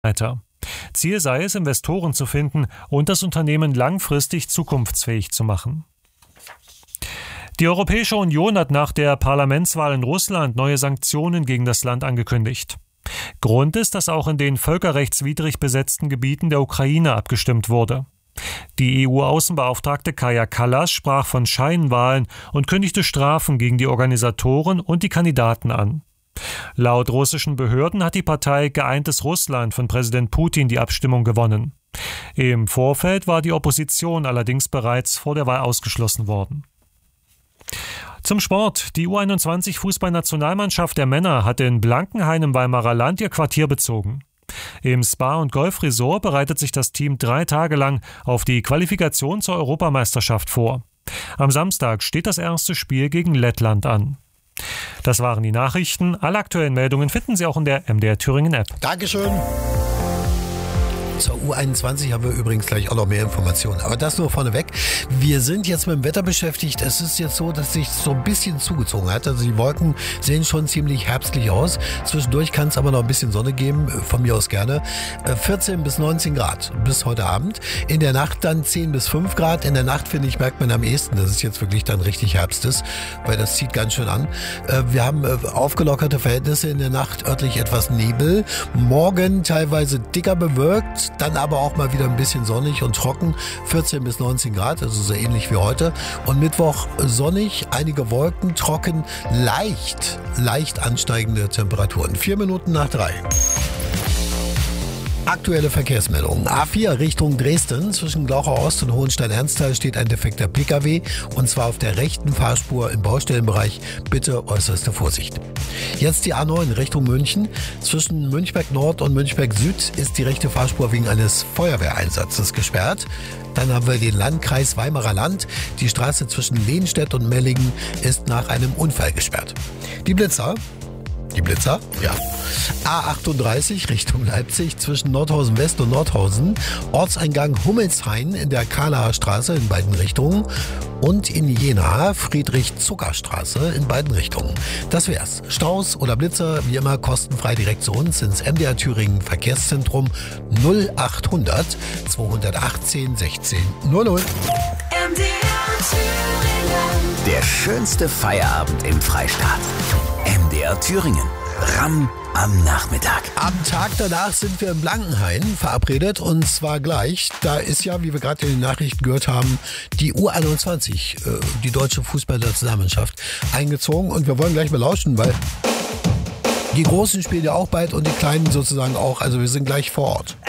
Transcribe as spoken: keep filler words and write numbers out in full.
weiter. Ziel sei es, Investoren zu finden und das Unternehmen langfristig zukunftsfähig zu machen. Die Europäische Union hat nach der Parlamentswahl in Russland neue Sanktionen gegen das Land angekündigt. Grund ist, dass auch in den völkerrechtswidrig besetzten Gebieten der Ukraine abgestimmt wurde. Die E U-Außenbeauftragte Kaja Kallas sprach von Scheinwahlen und kündigte Strafen gegen die Organisatoren und die Kandidaten an. Laut russischen Behörden hat die Partei Geeintes Russland von Präsident Putin die Abstimmung gewonnen. Im Vorfeld war die Opposition allerdings bereits vor der Wahl ausgeschlossen worden. Zum Sport. Die U einundzwanzig Fußballnationalmannschaft der Männer hat in Blankenhain im Weimarer Land ihr Quartier bezogen. Im Spa- und Golfresort bereitet sich das Team drei Tage lang auf die Qualifikation zur Europameisterschaft vor. Am Samstag steht das erste Spiel gegen Lettland an. Das waren die Nachrichten. Alle aktuellen Meldungen finden Sie auch in der M D R Thüringen App. Dankeschön. Zur U einundzwanzig haben wir übrigens gleich auch noch mehr Informationen. Aber das nur vorneweg. Wir sind jetzt mit dem Wetter beschäftigt. Es ist jetzt so, dass sich so ein bisschen zugezogen hat. Also die Wolken sehen schon ziemlich herbstlich aus. Zwischendurch kann es aber noch ein bisschen Sonne geben. Von mir aus gerne. vierzehn bis neunzehn Grad bis heute Abend. In der Nacht dann zehn bis fünf Grad. In der Nacht, finde ich, merkt man am ehesten, dass es jetzt wirklich dann richtig Herbst ist. Weil das zieht ganz schön an. Wir haben aufgelockerte Verhältnisse. In der Nacht örtlich etwas Nebel. Morgen teilweise dicker bewölkt. Dann aber auch mal wieder ein bisschen sonnig und trocken, vierzehn bis neunzehn Grad, also so ähnlich wie heute. Und Mittwoch sonnig, einige Wolken, trocken, leicht, leicht ansteigende Temperaturen. Vier Minuten nach drei. Aktuelle Verkehrsmeldungen. A vier Richtung Dresden. Zwischen Glauchau Ost und Hohenstein-Ernsthal steht ein defekter Pkw. Und zwar auf der rechten Fahrspur im Baustellenbereich. Bitte äußerste Vorsicht. Jetzt die A neun Richtung München. Zwischen Münchberg Nord und Münchberg Süd ist die rechte Fahrspur wegen eines Feuerwehreinsatzes gesperrt. Dann haben wir den Landkreis Weimarer Land. Die Straße zwischen Lehnstedt und Mellingen ist nach einem Unfall gesperrt. Die Blitzer. Die Blitzer? Ja. A achtunddreißig Richtung Leipzig zwischen Nordhausen West und Nordhausen. Ortseingang Hummelshain in der Kalaer Straße in beiden Richtungen. Und in Jena Friedrich-Zucker-Straße in beiden Richtungen. Das wär's. Staus oder Blitzer, wie immer kostenfrei direkt zu uns ins M D R Thüringen Verkehrszentrum null achthundert zweihundertachtzehn sechzehn null null. M D R Thüringen. Der schönste Feierabend im Freistaat. M D R Thüringen. Ramm am Nachmittag. Am Tag danach sind wir in Blankenhain verabredet und zwar gleich. Da ist ja, wie wir gerade in den Nachrichten gehört haben, die U einundzwanzig, äh, die deutsche Fußballnationalmannschaft, eingezogen und wir wollen gleich mal lauschen, weil die Großen spielen ja auch bald und die Kleinen sozusagen auch. Also wir sind gleich vor Ort.